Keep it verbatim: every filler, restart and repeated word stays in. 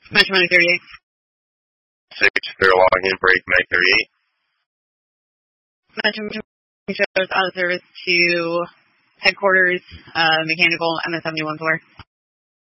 Metro Money thirty-eight. six, clear login for eight May thirty-eight. Metro Money shows out of service to headquarters, uh, mechanical, M S seventy-one floor.